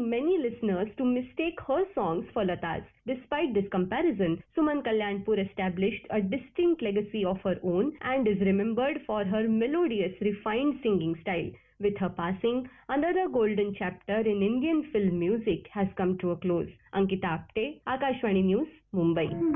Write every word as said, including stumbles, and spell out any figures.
causing many listeners to mistake her songs for Lata's. Despite this comparison, Suman Kalyanpur established a distinct legacy of her own and is remembered for her melodious, refined singing style. With her passing, another golden chapter in Indian film music has come to a close. Ankita Apte, Akashvani News, Mumbai.